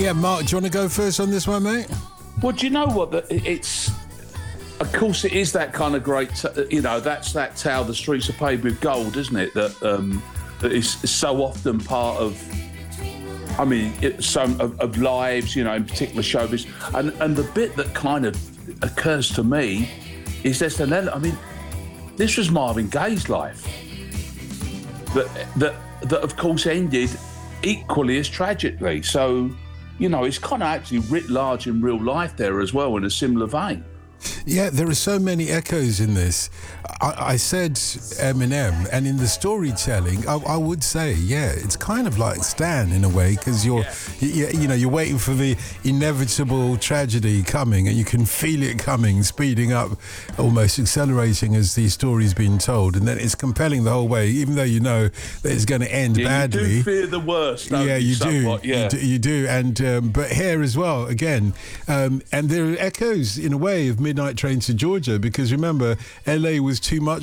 Yeah, Mark, do you want to go first on this one, mate? Well, do you know what? It's, of course, it is that kind of great, that's that tale, the streets are paved with gold, isn't it? That is so often part of, some of lives, in particular showbiz. And the bit that kind of occurs to me is there's an element, this was Marvin Gaye's life that of course ended equally as tragically. So, it's kind of actually writ large in real life there as well, in a similar vein. Yeah, there are so many echoes in this. I said Eminem, and in the storytelling, I would say, it's kind of like Stan in a way, because you're waiting for the inevitable tragedy coming, and you can feel it coming, speeding up, almost accelerating as the story's being told, and then it's compelling the whole way, even though you know that it's going to end badly. You do fear the worst, don't you? Somewhat, do. You do, and but here as well, again, and there are echoes in a way of Midnight Train to Georgia, because remember, LA was too much